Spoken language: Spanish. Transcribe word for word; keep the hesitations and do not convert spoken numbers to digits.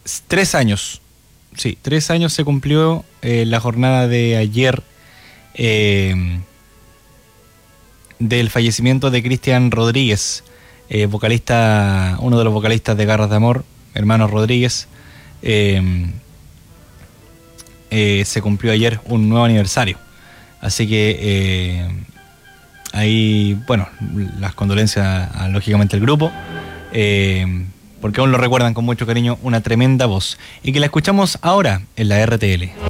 Tres años. Sí, tres años se cumplió eh, la jornada de ayer eh, del fallecimiento de Cristian Rodríguez, eh, vocalista, uno de los vocalistas de Garras de Amor, Hermanos Rodríguez. Eh, eh, se cumplió ayer un nuevo aniversario. Así que eh, ahí, bueno, las condolencias a, a, lógicamente al grupo. Eh, porque aún lo recuerdan con mucho cariño, una tremenda voz. Y que la escuchamos ahora en la R T L.